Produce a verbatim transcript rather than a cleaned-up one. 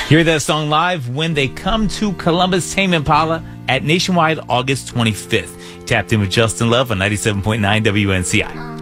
Hear that song live when they come to Columbus Tame Impala at Nationwide August twenty-fifth. Tapped in with Justin Love on ninety-seven point nine W N C I.